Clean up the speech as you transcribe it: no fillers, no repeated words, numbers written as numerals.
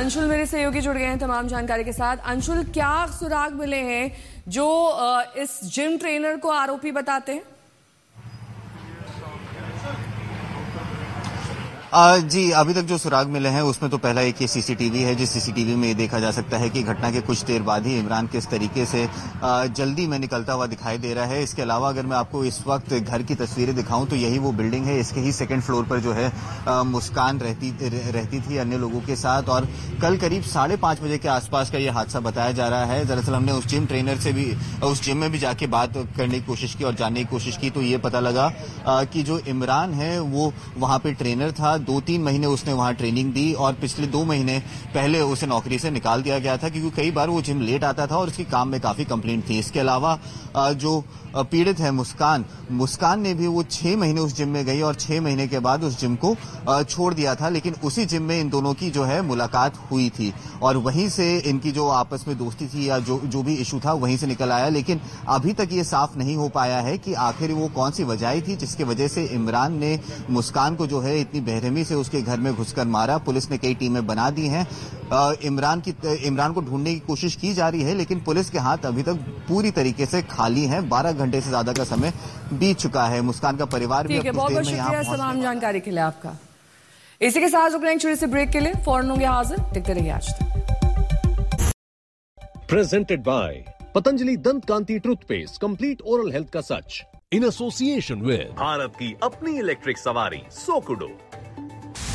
अंशुल मेरे सहयोगी जुड़ गए हैं तमाम जानकारी के साथ। अंशुल, क्या सुराग मिले हैं जो इस जिम ट्रेनर को आरोपी बताते हैं? जी, अभी तक जो सुराग मिले हैं उसमें तो पहला एक ये सीसीटीवी है, जिस सीसीटीवी में ये देखा जा सकता है कि घटना के कुछ देर बाद ही इमरान किस तरीके से जल्दी में निकलता हुआ दिखाई दे रहा है। इसके अलावा अगर मैं आपको इस वक्त घर की तस्वीरें दिखाऊं तो यही वो बिल्डिंग है, इसके ही सेकंड फ्लोर पर जो है मुस्कान रहती थी अन्य लोगों के साथ। और कल करीब 5:30 बजे के आसपास का ये हादसा बताया जा रहा है। दरअसल हमने उस जिम ट्रेनर से भी, उस जिम में भी जाके बात करने की कोशिश की और जानने की कोशिश की, तो ये पता लगा कि जो इमरान है वो वहां पे ट्रेनर था। 2-3 महीने उसने वहां ट्रेनिंग दी और पिछले 2 महीने पहले उसे नौकरी से निकाल दिया गया था, क्योंकि कई बार वो जिम लेट आता था और उसकी काम में काफी कंप्लेंट थी। इसके अलावा जो पीड़ित है मुस्कान ने भी वो 6 महीने उस जिम में गई और 6 महीने के बाद उस जिम को छोड़ दिया था, लेकिन उसी जिम में इन दोनों की जो है मुलाकात हुई थी और वहीं से इनकी जो आपस में दोस्ती थी या जो भी इशू था वहीं से निकल आया। लेकिन अभी तक ये साफ नहीं हो पाया है कि आखिर वो कौन सी वजह थी जिसकी वजह से इमरान ने मुस्कान को जो है इतनी बेरहमी से उसके घर में घुसकर मारा। पुलिस ने कई टीमें बना दी हैं, इमरान को ढूंढने की कोशिश की जा रही है, लेकिन पुलिस के हाथ अभी तक पूरी तरीके से खाली हैं। 12 घंटे से ज्यादा का समय बीत चुका है। मुस्कान का परिवार भी बहुत बहुत शुक्रिया तमाम जानकारी के लिए आपका। इसी के साथ रुक छोटे से ब्रेक के लिए, फौरन होंगे हाजिर, देखते रहिए आज तक। प्रेजेंटेड बाय पतंजलि दंत कांति टूथपेस्ट, कंप्लीट ओरल हेल्थ का सच, इन एसोसिएशन विद भारत की अपनी इलेक्ट्रिक सवारी सोकुडो।